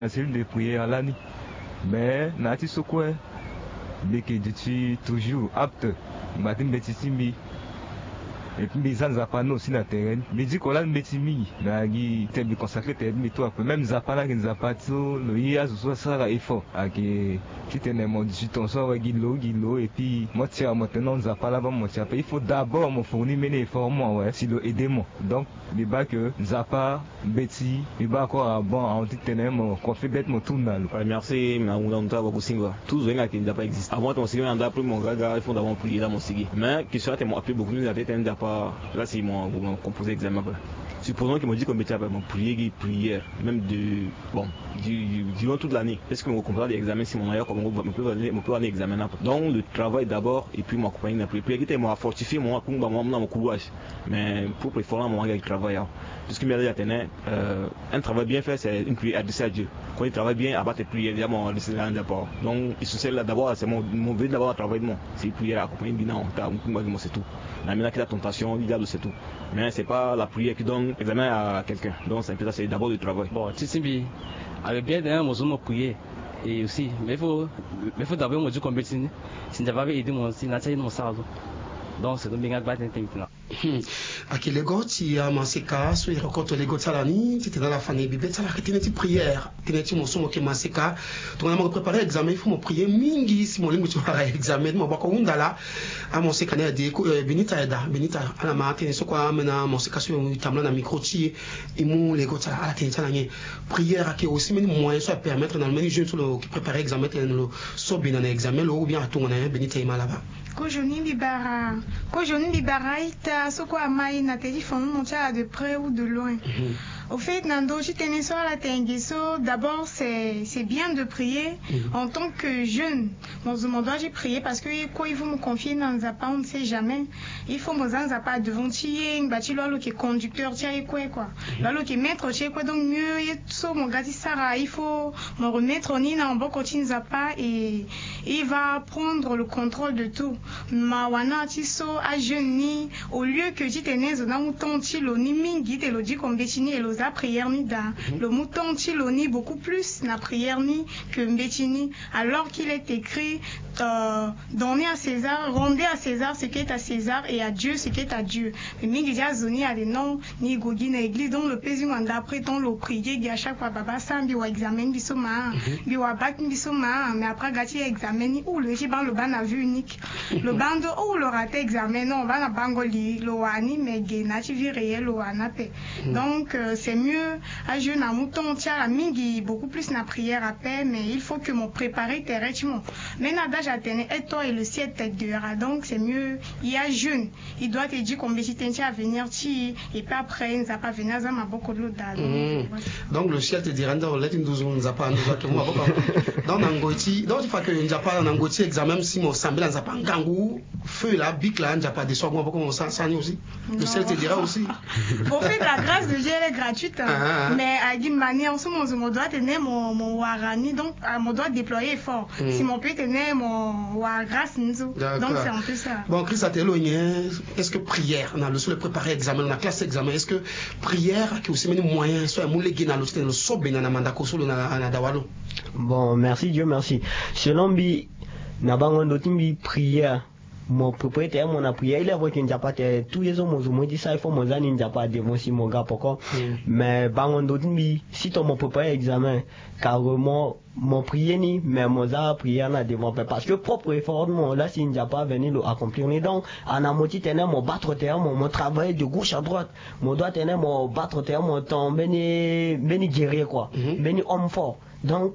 la cellule de prière là, mais nati sokwe, dès que je suis toujours apte, matin bêtisimbi. Et puis les gens zappano aussi la terrain. Mais dit qu'on a une bêtimi, mais il t'es bien consacré, t'es bien toi. Même zappana qui zappato, le IA soit ça là effort. Que si t'es né mon 18 ans, ça va guilo et puis moi tiens maintenant zappala va moi tiens. Il faut d'abord me fournir mes efforts moi ouais, si le aider moi. Donc les bas que zappa, bêti, les bas encore bon en dit t'es né mon conflit bête mon tourne là. Merci mais on a un beaucoup single. Tous les gens qui n'ont pas existé. Avant ton single on a appris mon gars, il faut d'abord prier dans mon single. Mais qui soit t'es mon appelé beaucoup nous avait été là c'est mon composé examen. Supposons qu'ils m'ont dit qu'on mettait mon prière, même durant toute l'année. Est-ce que mon comprend des examens si mon ailleurs comme on peut aller examiner. Donc le travail d'abord et puis m'accompagner dans la prière. Puis m'a fortifié moi pour mon courage. Mais pour préférer mon gars qui travaille. Puisque mes amis un travail bien fait c'est une prière adressée à Dieu. Quand il travaille bien, abattre tes prières, déjà mon adressé là d'abord. Donc essentiel là d'abord c'est mon but d'abord travail de moi. C'est prière accompagner bien c'est tout. La minute la tentation, il y a c'est tout. Mais c'est pas la prière qui donne examen à quelqu'un. Donc c'est d'abord du travail. Bon, Tsimbi, avec bien d'un mot sur prier et aussi, mais il faut d'abord me dire qu'on peut si n'a pas aidé mon si n'a pas mon salon. Donc c'est donc bien à battre maintenant. Aqui legoti a maseka so irakoto legoti salani tete dans la famille bibé ça la teneti prière teneti mon somo ke maseka to na mo préparer examen il faut me prier mingi si mon lingu tu para examen mo bako undala a mon seka na de benita ana ma tene so kwa mena mon seka so tamla na micro ti imu legoti ala teneti salani prière qui aussi mais moyen soit permettre dans le même jeune sur le qui préparer examen le so bien na examen ou bien à tout on a benita imalaba ko joni bibara ita soko amai na téléphone monta de près ou de loin. Au fait, Nando, je tenais sur la tengueso. D'abord, c'est bien de prier en tant que jeune. Dans ce moment, j'ai prié parce que quoi il faut me confier dans un zappa, on ne sait jamais. Il faut me dans un zappa devant tiye, bâti là qui est conducteur, tiye quoi. Là qui est maître, tiye quoi. Donc mieux, so mon gars Sarah, il faut me remettre au nid en bon continue zappa et il va prendre le contrôle de tout. Ma wana tiso a jeune ni au lieu que tu tenais dans un mouton tilo ni mingi te lo dit comme bétini et la prière ni da le mouton tiloni beaucoup plus na prière ni que mbetini alors qu'il est écrit donnez à César, rendez à César ce qui est à César et à Dieu ce qui est à Dieu. Mais mingi dia zoni a des noms ni gogi na église donc le pays manda après ton le prier dia chaque fois baba sambi wa examen bisoma bi wa bac bisoma mais après gati examen ni ou le jiban le ban a vue unique le bando ou le raté examen non va na bangoli le wani mais gena ti vie réel le wana pe donc c'est mieux à jeune à mouton tia la mingi beaucoup plus na prière à paix mais il faut que mon préparer terrestre mais nada j'atteigne et toi et le ciel tête dehors donc c'est mieux il y a jeune il doit te dire combien si t'es à venir ti et puis après il ne va pas venir ça m'a beaucoup de l'autre donc le ciel te dira dans let in douze on zapa nous que moi dans nangoti donc il faut que nzapa nangoti examen si mon semble nzapa ngangu feu la bic là nzapa des soirs moi beaucoup on s'en aussi le ciel te dira aussi pour faire la grâce de Dieu elle est gratuite mais à d'une manière en ce moment je dois tenir mon warani donc je dois déployer fort si mon peut tenir mon grâce donc c'est un peu ça bon Chris Atelogné est-ce que prière on a le seul préparer examen on a classe examen est-ce que prière qui aussi mène moyen soit moulé na le sobe na mandako solo na dawalo bon merci Dieu merci selon bi na bango ndotimbi prière mon propriétaire mon prière il a voulu qu'il n'y a pas tous les hommes moi dit ça il faut mon il n'y a pas devant si mon gars pourquoi mais bango ndotimbi si ton mon propriétaire examen carrément mon prière ni mais mon prière na devant parce que propre effort mon là s'il n'y a pas venir le accomplir donc en amoti tenir mon battre terre mon travail de gauche à droite mon doit tenir mon battre terre mon temps beni guerrier quoi beni homme fort donc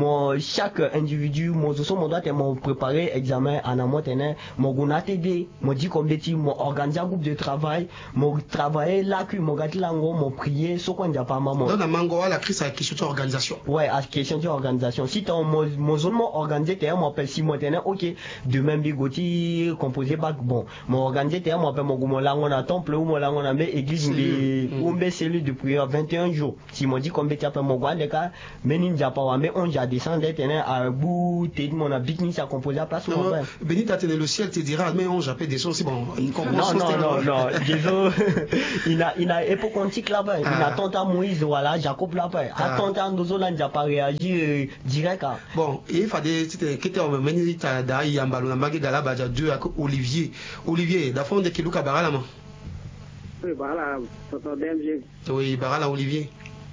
chaque individu mon doit être mon préparé examen en amont tenir mon guna t'aider mon dit comme des mon organiser un groupe de travail mon travailler là que mon gâte là mon prier ce qu'on n'a pas maman dans la mango la crise à question d'organisation ouais à question d'organisation si ton mon zone organisé t'es mon appelle si moi t'es ok de même bigoti composé bac bon mon organisé t'es mon appelle mon là on a temple ou mon là on a église ou cellule de prière 21 jours si mon dit comme tu appelles mon gars les gars mais ninja pas mais on a descendu tenir à bout t'es mon habit ça composé à place ou non Benita tenait le ciel te dira mais on j'appelle des sons c'est bon non Jésus il a époque antique là-bas il a tonton Moïse voilà Jacob là-bas attends nous on n'a pas réagi direct bon et il fallait c'était qui était au même minute d'ailleurs yambalo na magi galaba ja deux avec Olivier d'afond de Kiluka Barala ma oui Barala tonton DMG oui Barala Olivier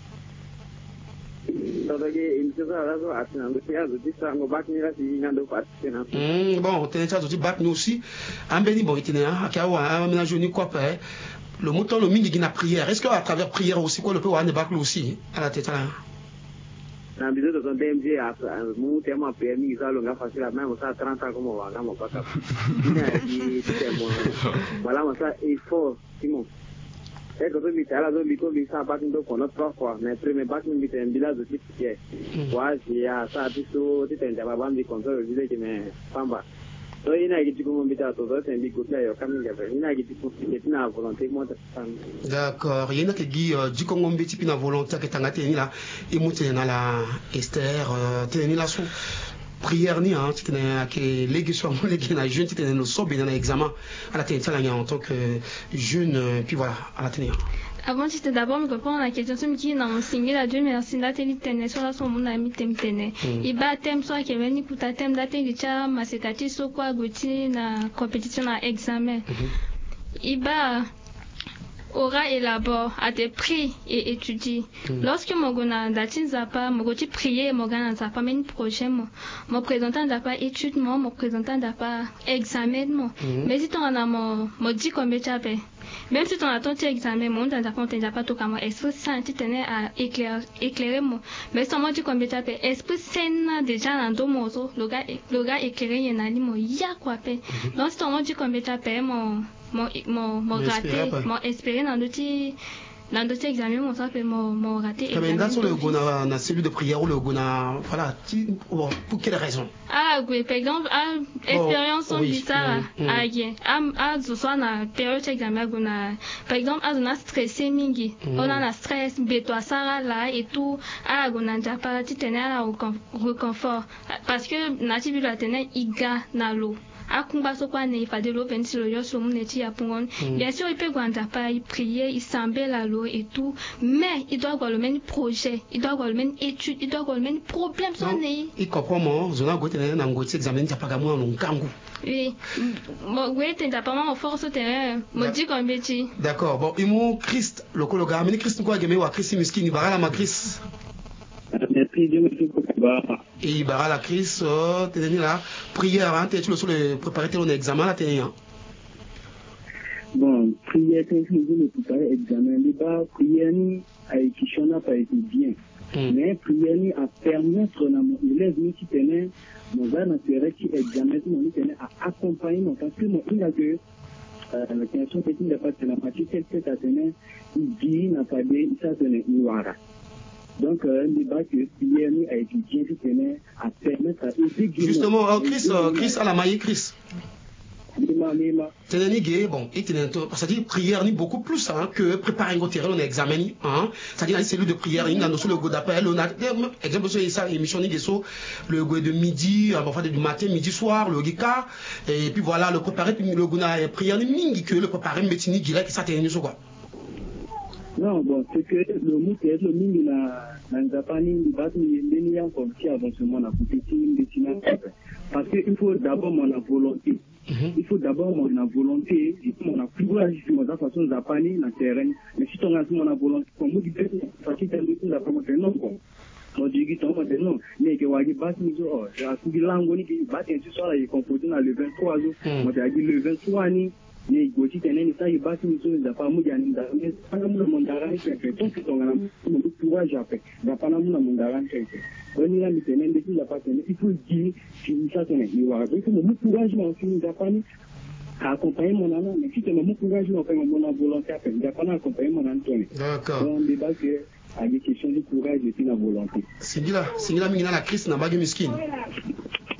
bon tenez ça aussi battre nous aussi en béni bon il aménagé une quoi le mouton le mingi na prière est-ce que à travers prière aussi quoi le peut avoir ne battre aussi à la tête là na biso to DMG a mu tema permis ça longa facile la même ça 30 ans comme on va mon pas voilà ça il faut Simon et que tu as la zone bico ça pas nous connaît trois fois mais premier bac nous bité un village aussi pied quoi j'ai ça biso tu t'es déjà bandi contrôle village mais pamba donc il a qui comme bité tout ça c'est bico là comme il a qui pour qui na volonté moi d'accord il y en a qui dit du Congo mbiti pina volonté que tanga teni là et mutena na la Esther teni la sous prière ni hein tu n'es que l'église les na jeune tu n'es no so bien na examen à la teni ça en tant que jeune puis voilà à la teni. Avant, c'était d'abord me répondre à la question sur qui dans mon single à Dieu merci la télé tenait sur la son mon ami temtene il bat thème soit qui vient pour ta thème la télé cha masekati so quoi goti na compétition na examen il bat aura élabore à des prix et étudie. Lorsque mon gona datin zapa, mon goti prier, mon gana zapa men projet mon présentant d'apa étude mon présentant d'apa examen mais si tu en as mon dit combien tu as même si tu en as ton examen mon dans d'apa on pas tout comme esprit saint tu tenais à éclairer moi mais si on dit combien tu as esprit saint déjà dans deux mots le gars éclairé y en a mo ya quoi pe donc si on dit combien tu as mon raté mon espéré dans d'autres examens mon ça fait mon raté examen dans sur le gona na cellule de prière ou le gona voilà pour quelle raison oui par exemple expérience on dit ça ce soit na période examen gona par exemple on a stressé mingi on a la stress beto ça là et tout gona déjà pas tu tenir à réconfort parce que na tu la tenir iga na l'eau akumba sokwa ne ifade lo ventilo yo so mu neti ya pungon bien sûr il peut gwanda pas il prier il semble la loi et tout mais il doit avoir le même projet il doit avoir le même étude il doit avoir le même problème son ne il comprend moi zona gote na ngoti examen ya paga mo nkangu oui mo gote ta pas mo force terrain mo dit comme beti d'accord bon imu Christ lokologa amini Christ kwa geme wa Christ miskini barala ma Christ merci Dieu merci et bara la crise tenir la prière hein tu sur le préparer ton examen là tenir bon prière quand je préparer examen les bas prière ni a étudier n'a pas été bien mais prière ni a permettre na mon élève qui tenait mon gars n'intérêt qui examen mon tenait à accompagner mon parce que mon il a que la question technique n'a pas de la matière qu'elle tenait il dit n'a pas dit ça tenait iwara. Donc, un débat que PMI a étudié qui tenait à permettre à justement, Chris à la maille, Chris. C'est bon, c'est-à-dire prière ni beaucoup plus hein, que préparer un terrain on examen hein, c'est-à-dire une cellule de prière il y a le go d'appel on a exemple sur ça émission ni le go de midi enfin du matin midi soir le gika et puis voilà le préparer le go na prière ni mingi que le préparer métini direct ça t'est quoi. Non, bon, c'est que le mot est le mingi na Japani ni batu ni ya comme si avancement na compétition parce que il faut d'abord mon volonté. Il faut d'abord mon volonté et mon courage sur la façon Japani na terrain. Mais si ton as mon volonté comme vous dites facile de la promotion non quoi. On dit que ton non, mais que wagi batu ni so ya kugilango ni ki batu en so la composé na le 23 jours. Moi j'ai dit le 23 ni ni gochi teneni ça il batu ni so za pa mu jani nda mais pana mu mondara ni que donc ton na mu courage après za pana mu na mondara ni que oni la mitenen de la patene il faut dire si ça tenait il va donc mu courage na fini za pani accompagner mon nana mais si tu me courage na faire mon volonté après za pana accompagner mon Antoine d'accord on débat que à des questions de courage et de la volonté singila mingina la Christ na bagi miskin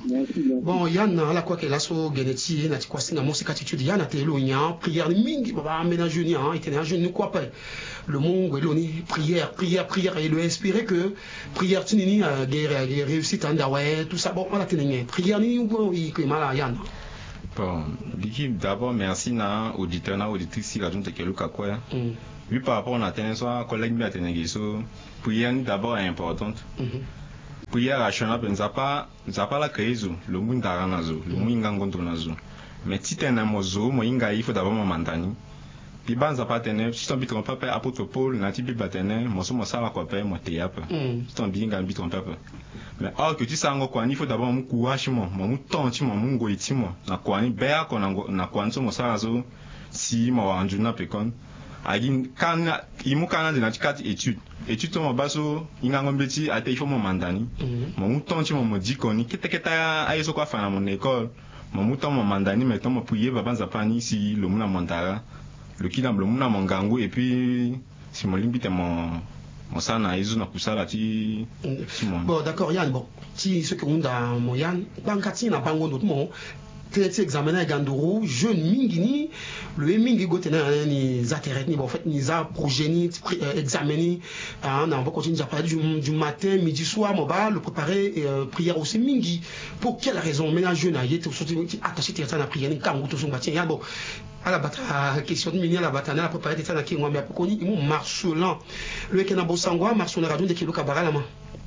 Bon, Yann, à la quoi qu'elle a so geneti, na ti quoi singa musique attitude Yann a te lo nya, prière mingi baba ménage nya, il était un jeune quoi pas. Le monde eloni prière et le inspirer que prière tinini guerre réussite en dawe tout ça bon on a tenir prière ni ou il que mal Yann. Bon, d'abord merci na auditeur na auditrice la junte que Luka quoi. Oui par rapport à tenir soit collègue bien tenir so prière d'abord est importante. Prière rationnelle nous a pas la créer le monde d'aranazo le monde ngangondo nazo mais si t'es un mozo moi inga il faut d'abord mandani puis banza pas tenir si ton bitron papa apôtre Paul na ti bible tenir moi so moi ça la quoi paix moi te yapa si ton bien ngan bitron papa mais or que tu sais ngo quoi il faut d'abord mon courage moi mon temps ti moi mon goiti moi na quoi ni bea ko na quoi so moi ça zo si moi anjuna pekon agin kana imu kana de na tikati étude to mabaso ingango mbeti ate ifo mo mandani mo mutonchi mo modikoni keta ayeso kwa fana mon école mo muton mo mandani meton mo prier babanza pani si le muna mondara le kidam le muna mongango et puis si mo limbite mon sana izu na kusala ti bon d'accord Yann bon ti ce que on da mo Yann bankati na bango ndot mo tete examiner gandoro jeune mingini le mingi gotena ni zateret ni bon en fait ni za progénie examiner on va continuer à parler du matin midi soir mon ba le préparer prière aussi mingi pour quelle raison maintenant jeune a été attaché à la prière ni kango to son batien bon à la bataille question de mini à la bataille la préparer tete na kingo mais pour ni marcelant le kena bosangwa marcelant radio de kilo kabara la main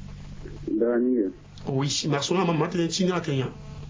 oui marcelant maman tene atenya.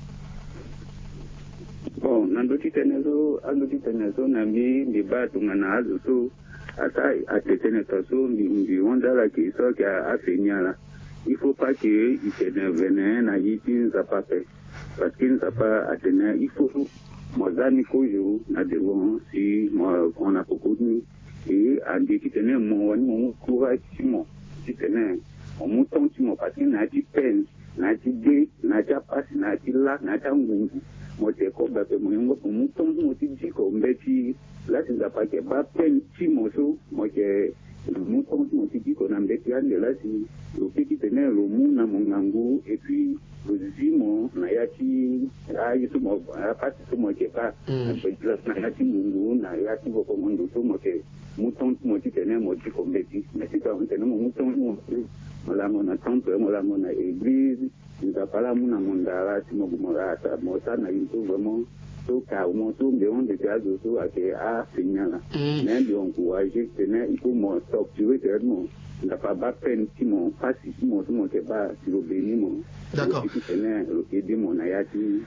Bon, nandoti tenezo nambi ndibatu ngana azo so ata atetene taso mbi onda la ki so ki a fenyala. Il faut pas que il s'énerve na yiti nzapate parce que nzapa atene il faut mozani kojo na devon si on a beaucoup de et andi ki tene mo wani mo courage si mo ki tene mo ton si mo parce que na di peine na di de na ja passe na di la na ja ngungu mote ko ba pe mo ton mo ti di ko mbeti la sinza pa ke ba peine si mo so mo ke mo ton mo ti di ko na mbeti ande la si lo ki tene lo mu na mongangu et puis le zimo na yati ayi mo pas so mo ke pa na yati mungu na yati ko mondo so mo ke mo ton mo ti tene mo ti ko mbeti mais si ka on tene mo ton mo la mona temple mo la mona église nous a pas la mona mondara si mo gumorata mo sa na yinto vraiment so ka mo so de on de gazo so ake a signala mais de on courage tene il faut mo stop tu veux dire non n'a pas peine si mon pas si mon tout mon ke ba si lo béni mon d'accord si tene aider mon ayati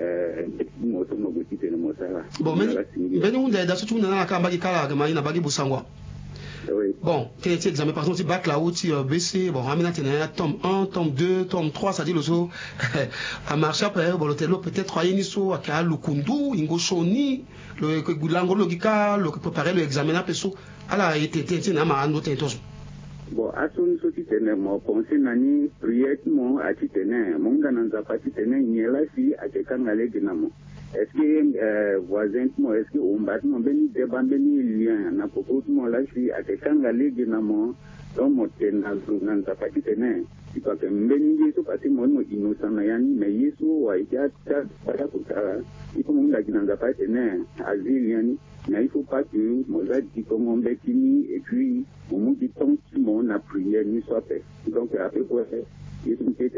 mo to mo goti tene mo sala bon mais on da so tu na ka mbagi kala ga mai na bagi busangwa. Bon, quel était l'examen par exemple si bac là-haut, si BC, bon, ramène à tome 1, tome 2, tome 3, ça dit le so, à marcher après, bon, l'hôtel, peut-être, trois yeniso, à Ka, le Kundu, Ingo Shoni, le Gulango Logika, le préparer l'examen à Peso, à la été, n'a ma ando tentos. Bon, à son souci, tenez, moi, pensez, nani, prière, mon, à titene, mon gananza, pas titene, n'y est là, si, à quelqu'un allait dinamo. Est-ce que voisin moi est-ce que on bat mon béni débat béni lien na poko moi là je à quelqu'un aller dinamo donc mon tena nan ta pas tene il pas que béni yeso parce que mon innocent na yani mais yeso wa ya ta para kuta il faut mon la dinanga pas tene azil yani mais il faut pas que mon là dit comme on bétini et puis on me dit tant que mon a prié ni soit fait donc après quoi il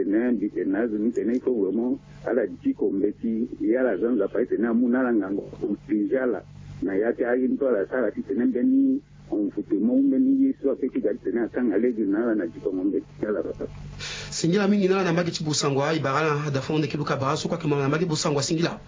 faut vraiment à la dit comme bêtis et à la zone la paix tenait à Mounalanga déjà là n'a ya ta une toi la salle qui tenait béni on foutait mon béni soit fait qu'il tenait à quand aller du nala n'a dit comme bêtis là singila mingi na mbaki tibusangwa ibara da fonde kibuka baraso kwa kama mbaki busangwa singila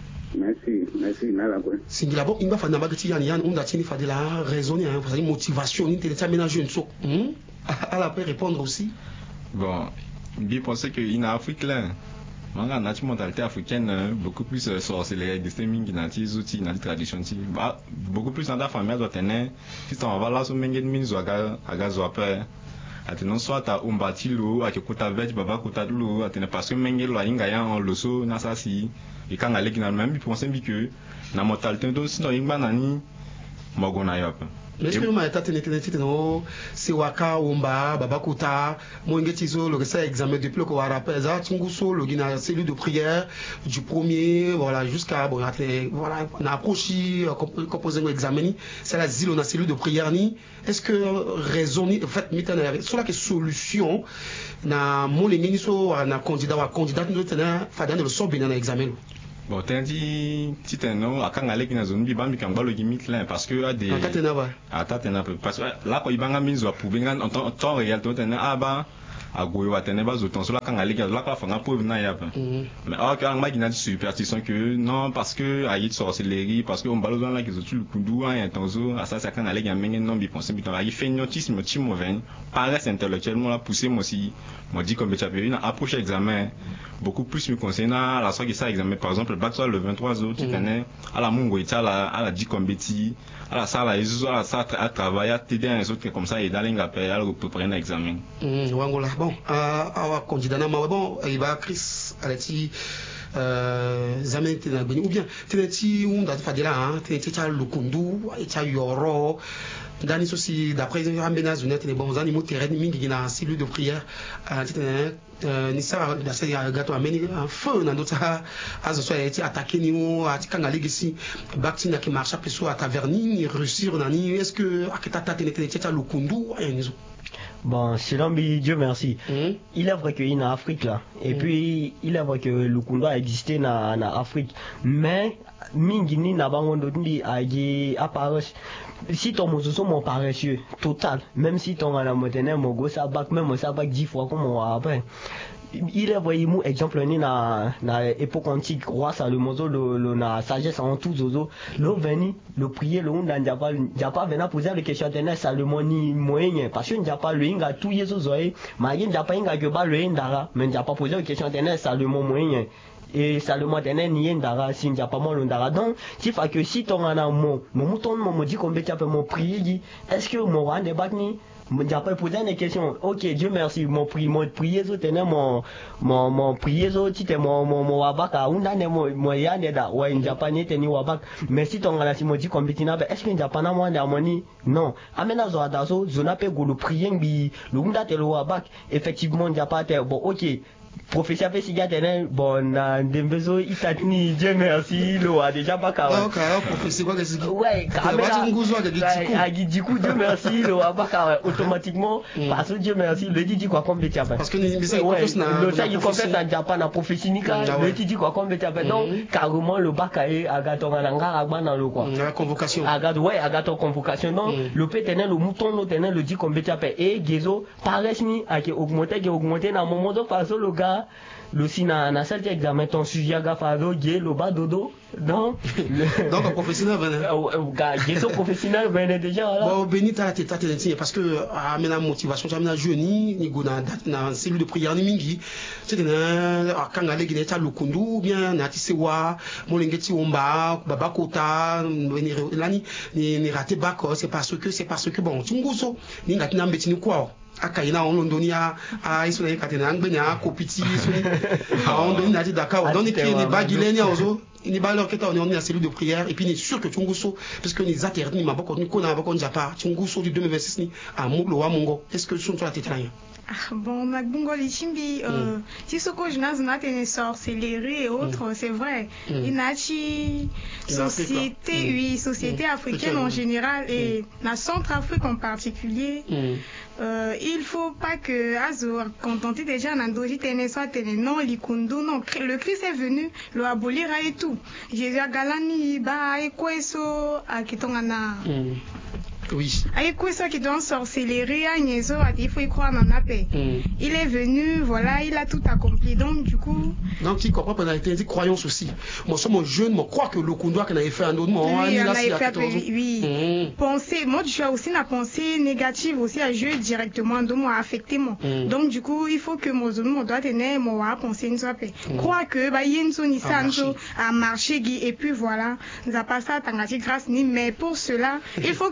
merci nala quoi singila bon imba fana mbaki yani on da tini fa de la raisonner hein parce que motivation ni télé aménager une so à la peut répondre aussi bon bien pensé que en Afrique là manga nature mentalité africaine beaucoup plus sorcellerie de streaming qui nature outils nature tradition beaucoup plus dans la famille doit tenir si on va là sur mengen minzo aga zo après ateno soit à umbatilo à kuta veg baba kuta dulu atene parce que mengen lo inga ya en loso na ça si et quand aller qui même pensé que na mentalité donc sinon inga nani mogona yop Mais est-ce que nous avons c'est Waka, Omba, Babakuta, Mongetizo, le récent examen depuis le Kouarapeza, Tunguso, le Guinée, cellule de prière du premier, voilà, jusqu'à, bon, voilà, on a approché, composé l'examen, c'est la zile, on a cellule de prière, ni, est-ce que raisonner, en fait, sur la solution, na mon lingeniso, na candidat, nous tenons, fadant de le sort, bien, dans l'examen. Bon, t'as dit, si t'es non, à quand aller dans la zone, il va me camber le limite là, parce que à des. À Tatena, parce que là, quand il va me mise à prouver, en temps réel, tu t'es ah bah, à Goyo, à Ténébas, autant cela quand aller, là, quand on a prouvé, n'a y a pas. Mais quand on m'a dit, superstition que non, parce que à y sorcellerie, parce qu'on balance dans là, qu'ils ont tué le coup un temps, à ça, ça quand aller, il y a un non, il pense, il fait une notice, mais tu m'en viens, paraît intellectuellement, là, pousser, moi aussi, moi, dit comme tu as une approche examen, beaucoup plus me concernant la soirée qui ça examen, par exemple, le bac soit le 23 août, tu connais, à la Mungo, à la dit comme Betty, à la salle, à la salle, à travailler, à t'aider un autre comme ça, et d'aller à la préparer un examen. Wangola, bon, à candidat, bon, il va Chris, à la ti, Zamen Tenabeni, ou bien, Teneti, ou Fadela, Teneti, Lukundu, et Yoro, Dani aussi, d'après les Rambénas, les bons animaux terrestres, qui na cellule de prière, Nissa, la gâteau amené un feu dans d'autres, à ce soit attaqué, ni à Tikanga Legacy, Baktina qui marche après soit à Taverny, ni réussir, nani, est-ce que Akitata Teneta Lukundu, Bon, selon Dieu merci. Il est vrai qu'il y a en Afrique là. Et puis, il est vrai que le Kunda a existé en Afrique. Mais, Mingini n'a pas apparaît. Si ton mozo mon paresseux, total. Même si ton à la montagne, mon go, ça bac, même ça bac 10 fois comme on après. Il est vrai, exemple, na époque antique, roi Salomon, la sagesse en tout zozo, le veni, le prier, le n'a pas venu poser les questions de Salomon ni moyen, parce que n'a pas le inga tout yezozoé, mais il n'a pas inga que ba le indara, mais n'a pas posé les questions de Salomon moyen. Et Salomon tenen ni indara, si n'a pas mon indara. Donc, si fait que si ton ana mon mouton me dit qu'on peut mon prier, est-ce que mon roi ne bat ni? J'ai pas posé une question. Ok, Dieu merci. Mon prier, mon prier, c'était mon wabak à un an, mon yaneda, ouais, un japonais, teni wabak. Mais si ton gars, si mon dit comme Bettina, est-ce qu'un japonais, moi, d'harmonie? Non. Amena zoadazo, zona pe go le prier, bi, le unda te le wabak. Effectivement, japonais, bon, ok. Professeur Pessiga tenen bon Dembezo Itatni Dieu merci lo a déjà pas kawa. OK, professeur quoi que ouais, du coup Dieu merci lo a pas kawa automatiquement parce que Dieu merci le dit quoi comme Betty après. Parce que le ça il complète en Japan en professionique le dit quoi comme Betty après. Donc carrément le bakaye agaton nganga agba dans le quoi. La convocation. Agaton convocation. Donc le pétenen le mouton le tenen le dit comme Betty après et Gezo paraît ni a augmenter dans moment de façon le gars le sina na salle examen ton sujet gafado le bas dodo donc donc professionnel Gezo professionnel venait déjà là bon Benita la tête parce que amena motivation amena jeune ni go na cellule de prière ni mingi c'était na kanga le gine ta lukundu bien na tisewa molengeti omba babakota lani ni raté bac c'est parce que bon tunguso ni ngatina mbetini quoi akaina on londonia a isona katena ngbenya kopiti isoni a on doni na di Dakar on doni ki ni bagilenia ozo ni ba leur keta on est en cellule de prière et puis ni sûr que tunguso parce que ni zater ni maboko ni kona maboko njapa tunguso du 2026 ni a muglo wa mongo est-ce que son la tétania bon, Magbungo Lichimbi, si ce que je n'ai pas sorcellerie et autres, c'est vrai. Il y a une société africaine en général et la Centrafrique en particulier. Il faut pas que Azor contenter déjà n'andoji teneswa non likundu non le Christ est venu le abolir et tout. Jésus a galani ba ekweso akitongana. Oui. Avec quoi ça qui doit sorcellerie, il faut y croire en la paix. Il est venu, voilà, il a tout accompli. Donc, du coup. Donc, il comprend qu'on a été croyance aussi. Moi, sommes jeune, moi, crois que le Kundwa qu'on avait fait un autre moment. Oui, on avait fait, oui. Penser, moi, je suis aussi la pensée négative aussi à jouer directement, donc, moi, affecté, moi. Donc, du coup, il faut que mon zone, mon doigt tenait, moi, penser une soit paix. Crois que, bah, Yenso, ni Sanso, a marché, et puis voilà, nous a pas ça, Tangati grâce, ni, mais pour cela, il faut que mon mot,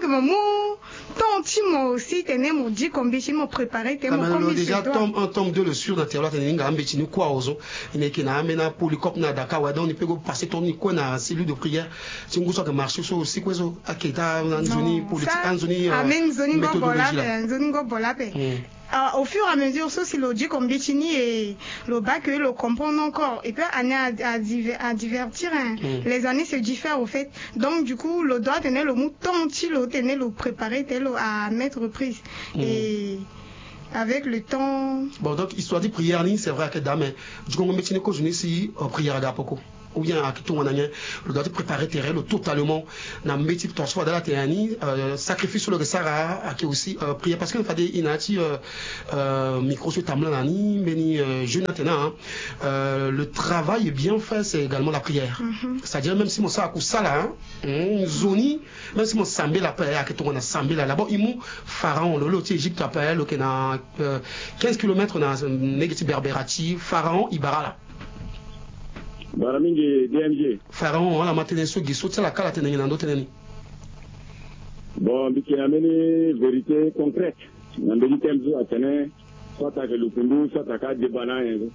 ton timo aussi tenez mon dit combien je me préparer te mon comme déjà tome 2 le sur d'intérieur tenez nga ambetini quoi ozo ine ki na amena polycop na Dakar wa donc on peut passer ton quoi na cellule de prière si on soit marcher sur aussi quoi zo aketa en zone politique en zone amen zone go bola pe au fur et à mesure, ça, c'est le Dieu comme Bétini et le bac, le comprendre encore. Et puis, à divertir, hein. Les années se diffèrent, au fait. Donc, du coup, le doigt tenait le mouton, le tenait le préparer, à mettre prise. Et avec le temps. Bon, donc, histoire de prière, c'est vrai que dame, du coup, on met une cause ici, prière à Gapoko. Ou bien à tout le monde, le doit préparer terrain, le totalement, na métier de soit dans la terre, sacrifice sur le Sahara, qui aussi prière parce qu'il faut des inati micro sur tamlani, béni jeune maintenant, le travail est bien fait, c'est également la prière. C'est-à-dire même si mon ça a ça là, zoni, même si mon sambe la paix, à que tout le monde a sambe là, là-bas il mou pharaon, le lot Égypte appelle, qui na 15 km na négatif berberati, pharaon ibara là. Baramingi DMG. Pharaon, la matinée sur Guissot, c'est la carte à tenir dans d'autres années. Bon, mais qui a amené vérité concrète. La vérité, elle a tenu, soit à le Kundu, soit à des bananes.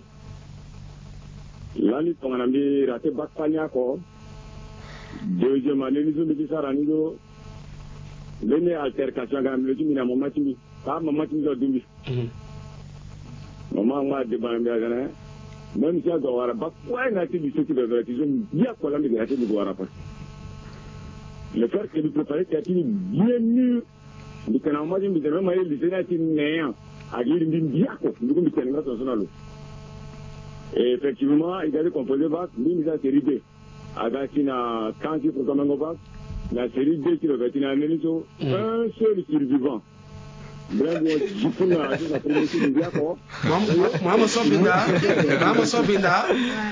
Là, nous avons amené raté Bakpania, quoi. Deuxième année, nous avons dit ça, nous avons donné altercation, nous avons dit, maman, maman, maman, maman, maman, maman, même si on doit avoir quoi n'a été du ce qui devrait être bien quoi la migration du Guarapa. Le fait que nous préparer qui a été bien mieux, nous connaissons moi je me disais même à il disait qu'il néant à dire une bien quoi nous nous connaissons national. Et effectivement il avait composé bac lui la série B à Gatina quand il faut comme bac la série B qui devait être une analyse un seul survivant. Bravo, je peux la promotion bien quoi. Maman Sobinda.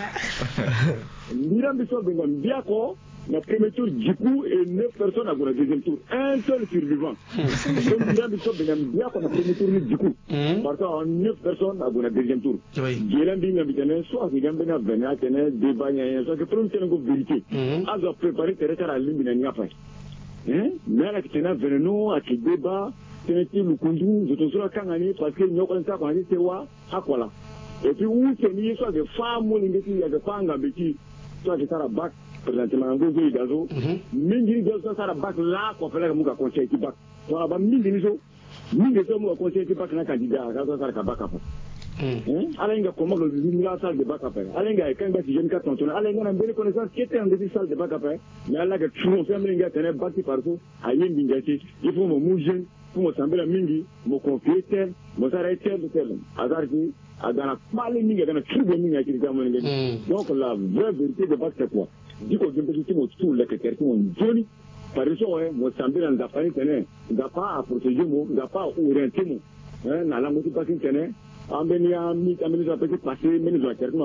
Miram Sobinda bien quoi. Le premier tour du coup et 9 personnes à la deuxième tour. Un seul survivant. Donc Miram Sobinda bien quoi le premier tour du coup. Parce que 9 personnes à la deuxième tour. Jélan Binga Bitane soit il y a bien venu à tenir débat soit que premier tour de vérité. A doit préparer terrain à l'île après. Mais là qui tenait veneno à qui débat c'est le conduit, je te suis là quand année parce que nous avons ça quand on dit c'est quoi, à quoi là. Et puis où c'est mis soit des femmes ou des petits, il y a des femmes avec qui soit des bac présentement en gros des gazos, mais il y a ça bac là qu'on fait là comme un conseil qui bac. Voilà, bah mille des hommes au conseil qui bac là candidat, quand ça bac après. Alenga comment le vivre salle de bac après. Alenga quand il y a une carte tonton, Alenga a une bonne connaissance qui était en début salle de bac après. Mais là que tout on fait Alenga tenait bac partout, à yin bingati, il faut me mouger. Pour me sembler mingi, me confier tel, me s'arrêter tel, azarji, à dans la parler mingi, dans la tribu mingi à qui donc la vraie vérité de base c'est quoi? Dis qu'on peut dire que tout le que on joli, par exemple, me sembler dans la famille tenait, n'a pas à protéger moi, n'a pas à orienter moi, n'a la moitié pas qu'il tenait. Amener à passer, mais nous avons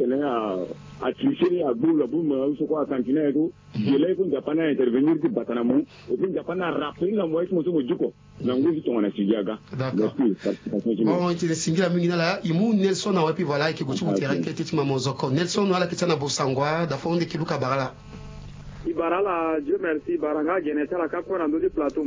à tricher, à boule, à cantiner et tout. Je l'ai dit, Japan a intervenir du Batanamou, et puis Japan a rappelé la moitié de mon Djuko. D'accord. Bon, il est singulier à Minginala, il mou Nelson a puis voilà, qui goûte mon terrain, qui était Mamozoko. Nelson, voilà, qui tient à Bosangwa, d'affaire de Kiluka Barala. Ibarala, Dieu merci, Baranga, Geneta, la Capone, en deux plateaux.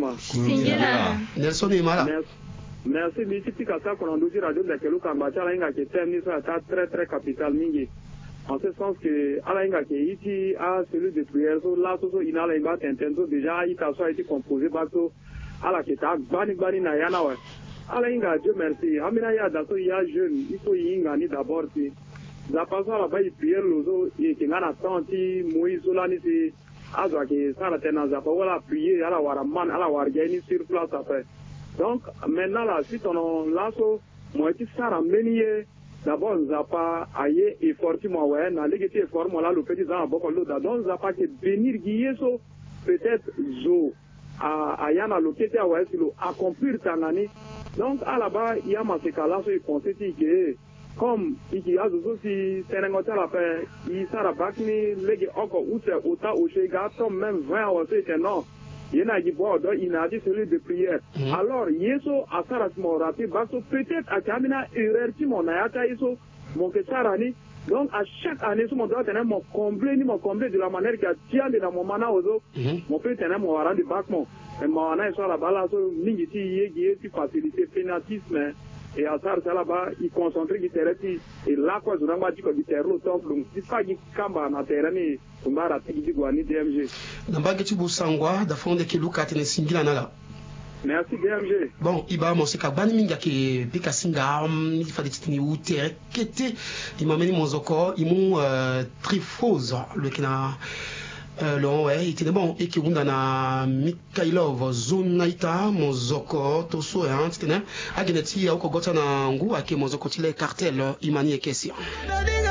Nelson est malade. Merci, merci, Pikasa, qu'on a dit radio de Kelou Kambacha, la qui est très très capital mingi. En ce sens que, à la qui est ici, à celui de prière, là, il a la intento, déjà, il a été composé, bateau, à la qui est à Bani Nayana, ouais. À la Dieu merci. Amina ya dato ya jeune, il faut y gagner d'abord, si. La personne là-bas, il prière l'ozo, et qui n'a pas senti, Moïse, Solani, si, à ce que ça, la tenance, à la prier, à la Waraman, à la Wargani sur place après. Donc, maintenant, là, si on a lasso, moi, tu sais, ramener, d'abord, on n'a pas aillé et fortement, ouais, n'a légué fortement, là, le petit, dans la boca, l'autre, donc, on n'a pas que bénir, guiller, peut-être, zo, à Yana, le petit, ouais, c'est accomplir ta année. Donc, à là-bas, il y a ma séquence, il constate que, comme, il y a aussi, c'est un hôtel à faire, il s'est rabattu, légué encore, ou c'est, autant, ou chez Gatom, même 20 ou c'est non. Il y a il a dit celui de prière. Alors, Yeso, à Sarasmo, Rapi, Basso, peut-être à Kamina, Erti, mon Ayata, Yeso, mon que ça rani donc à chaque année sur mon droit tenir mon comblé de la manière qui a tient de la mon mana ozo mon peut tenir mon warrant de bacement mais mon ana soit là-bas là so mingi ti yegi ti facilité fanatisme et à ça là-bas il concentre qui terrain et là quoi je n'ai dit que du terreau donc c'est pas qui kamba na terrain ni kumbara ti di gwani DMG nambage ti busangwa da fonde ke luka tene singila nala. Merci DMG. Bon, iba mo seka bani minga ke pika singa il fallait tini utere kete imameni mozoko imu trifose le kina le ouais il était bon et qui wunda na Mikhailov zonaita mozoko toso hein tene ageneti ya uko gota na ngu ake mozoko tile cartel imani ekesi